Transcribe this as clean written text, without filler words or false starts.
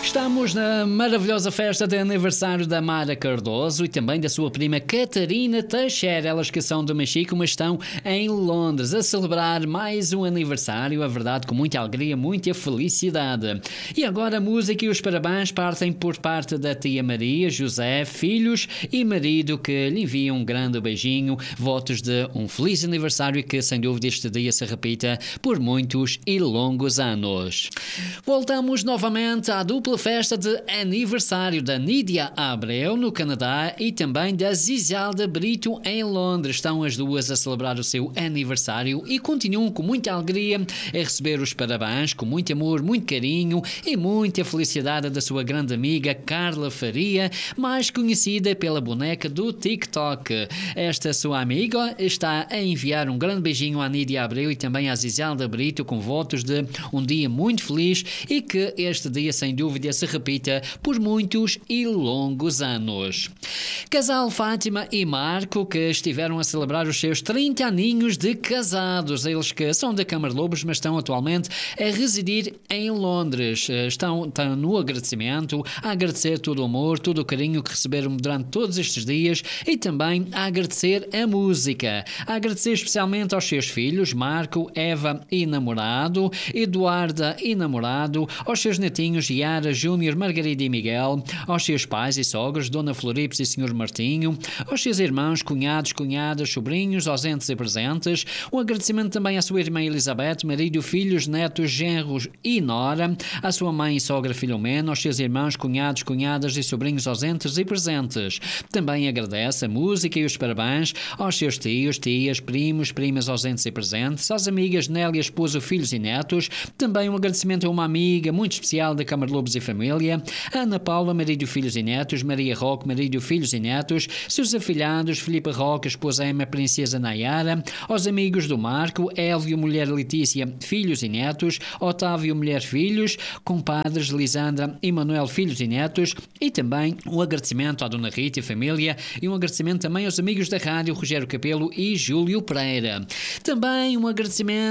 Estamos na maravilhosa festa de aniversário da Mara Cardoso e também da sua prima Catarina Teixeira. Elas que são do México, mas estão em Londres a celebrar mais um aniversário, a verdade, com muita alegria, muita felicidade. E agora a música e os parabéns partem por parte da tia Maria, José, filhos e marido, que lhe enviam um grande beijinho, votos de um feliz aniversário e que sem dúvida este dia se repita por muitos e longos anos. Voltamos novamente à dupla festa de aniversário da Nídia Abreu no Canadá e também da Zizelda Brito em Londres. Estão as duas a celebrar o seu aniversário e continuam com muita alegria a receber os parabéns, com muito amor, muito carinho e muita felicidade da sua grande amiga Carla Faria, mais conhecida pela boneca do TikTok. Esta sua amiga está a enviar um grande beijinho à Nídia Abreu e também à Zizelda Brito, com votos de um dia muito feliz e que este dia sem dúvida se repita por muitos e longos anos. Casal Fátima e Marco, que estiveram a celebrar os seus 30 aninhos de casados. Eles que são da Câmara de Lobos, mas estão atualmente a residir em Londres. Estão no agradecimento, a agradecer todo o amor, todo o carinho que receberam durante todos estes dias e também a agradecer a música. A agradecer especialmente aos seus filhos, Marco, Eva e namorado, Eduarda e namorado, aos seus netinhos, Yara, Júnior, Margarida e Miguel, aos seus pais e sogros, Dona Floripes e Sr. Martinho, aos seus irmãos, cunhados, cunhadas, sobrinhos, ausentes e presentes. Um agradecimento também à sua irmã Elizabeth, marido, filhos, netos, genros e nora, à sua mãe e sogra Filomena, aos seus irmãos, cunhados, cunhadas e sobrinhos ausentes e presentes. Também agradece a música e os parabéns aos seus tios, tias, primos, primas ausentes e presentes, às amigas Nélia, esposo, filhos e netos. Também um agradecimento a uma amiga muito especial da Câmara de Lobos e Família, Ana Paula, marido, filhos e netos, Maria Roque, marido, filhos e netos, seus afilhados, Filipe Roque, esposa Emma, princesa Nayara, aos amigos do Marco, Hélio, mulher Letícia, filhos e netos, Otávio, mulher, filhos, compadres Lisandra e Manuel, filhos e netos, e também um agradecimento à Dona Rita e família, e um agradecimento também aos amigos da rádio, Rogério Capelo e Júlio Pereira. Também um agradecimento